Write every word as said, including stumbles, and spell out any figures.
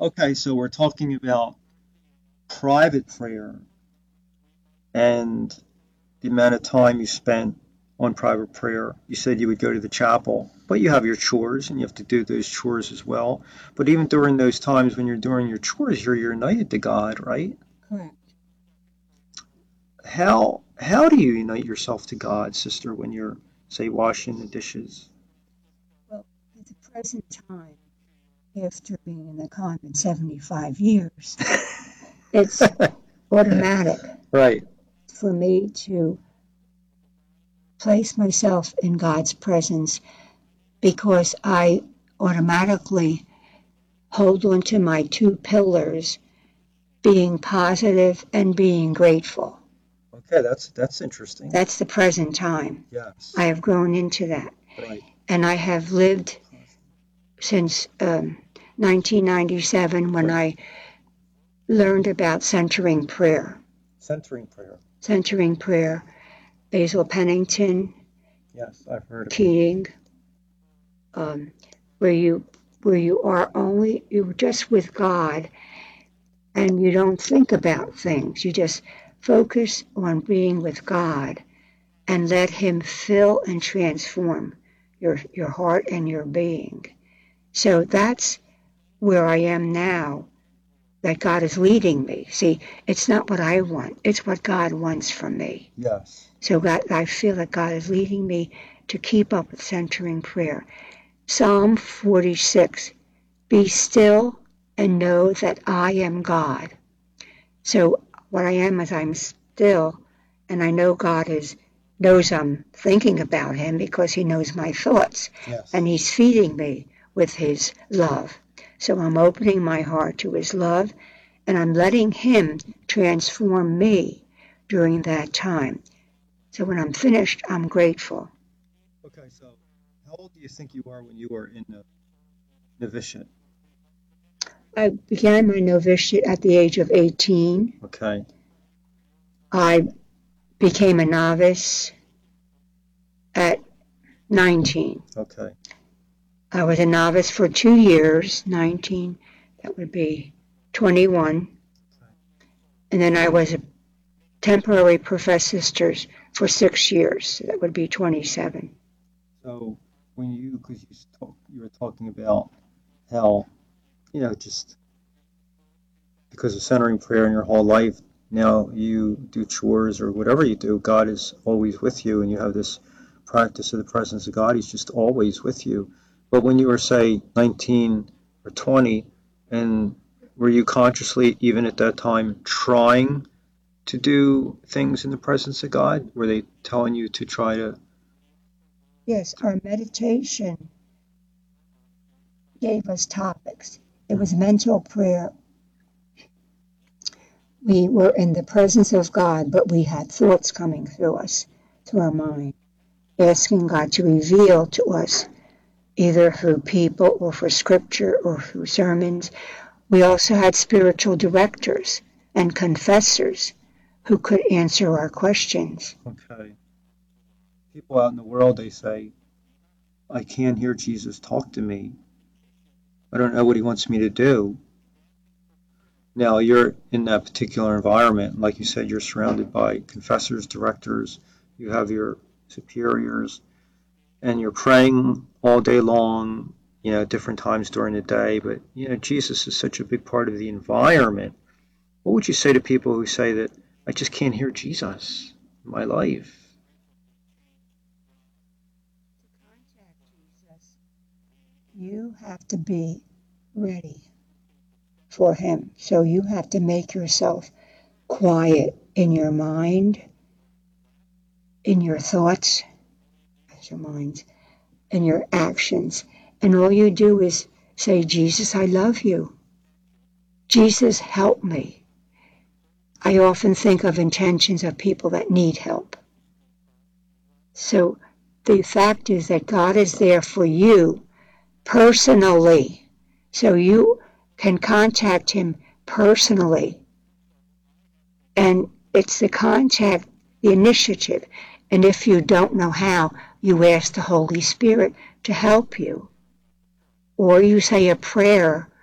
Okay, so we're talking about private prayer and the amount of time you spent on private prayer. You said you would go to the chapel, but you have your chores and you have to do those chores as well. But even during those times when you're doing your chores, you're united to God, right? Correct. How how do you unite yourself to God, sister, when you're, say, washing the dishes? Well, at the present time, after being in the convent seventy-five years, it's automatic Right. for me to place myself in God's presence because I automatically hold on to my two pillars, being positive and being grateful. Okay, that's that's interesting. That's the present time. Yes. I have grown into that. Right. And I have lived since um, nineteen ninety-seven when Right. I learned about centering prayer. Centering prayer. Centering prayer, Basil Pennington, Yes, I've heard of it. Keating, um, where you where you are only you're just with God and you don't think about things. You just focus on being with God and let Him fill and transform your your heart and your being. So that's where I am now, that God is leading me. See, it's not what I want, it's what God wants from me. Yes. So God, I feel that God is leading me to keep up with centering prayer. Psalm forty-six, be still and know that I am God. So what I am is I'm still, and I know God is knows I'm thinking about Him because He knows my thoughts. Yes. And He's feeding me with His love. So I'm opening my heart to His love, and I'm letting Him transform me during that time. So when I'm finished, I'm grateful. Okay, so how old do you think you are when you were in the novitiate? I began my novitiate at the age of eighteen. Okay. I became a novice at nineteen. Okay. I was a novice for two years, nineteen, that would be twenty-one. And then I was a temporary professor sisters for six years, so that would be twenty-seven. So when you, because you, talk, you were talking about how, you know, just because of centering prayer in your whole life, now you do chores or whatever you do, God is always with you and you have this practice of the presence of God. He's just always with you. But when you were, say, nineteen or twenty, and were you consciously, even at that time, trying to do things in the presence of God? Were they telling you to try to? Yes, our meditation gave us topics. It was mental prayer. We were in the presence of God, but we had thoughts coming through us, through our mind, asking God to reveal to us, either through people or for scripture or through sermons. We also had spiritual directors and confessors who could answer our questions. Okay. People out in the world, they say, I can't hear Jesus talk to me. I don't know what He wants me to do. Now, you're in that particular environment. Like you said, you're surrounded by confessors, directors, you have your superiors, and you're praying all day long, you know, different times during the day. But, you know, Jesus is such a big part of the environment. What would you say to people who say that I just can't hear Jesus in my life? To contact Jesus, you have to be ready for Him. So you have to make yourself quiet in your mind, in your thoughts, as your minds, in your actions. And all you do is say, Jesus, I love you. Jesus, help me. I often think of intentions of people that need help. So the fact is that God is there for you personally. So you can contact Him personally. And it's the contact, the initiative. And if you don't know how, you ask the Holy Spirit to help you. Or you say a prayer